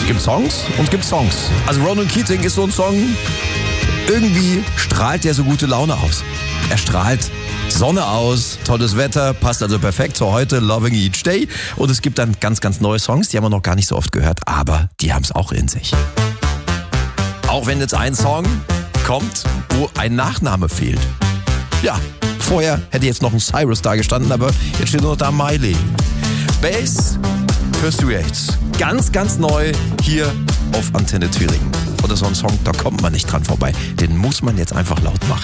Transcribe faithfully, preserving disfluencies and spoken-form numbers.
Es gibt Songs und es gibt Songs. Also Ronan Keating ist so ein Song, irgendwie strahlt der so gute Laune aus. Er strahlt Sonne aus, tolles Wetter, passt also perfekt zu heute, Loving Each Day. Und es gibt dann ganz, ganz neue Songs, die haben wir noch gar nicht so oft gehört, aber die haben es auch in sich. Auch wenn jetzt ein Song kommt, wo ein Nachname fehlt. Ja, vorher hätte jetzt noch ein Cyrus da gestanden, aber jetzt steht nur noch da Miley. Bass Persuades. Ganz, ganz neu hier auf Antenne Thüringen. Oder so ein Song, da kommt man nicht dran vorbei. Den muss man jetzt einfach laut machen.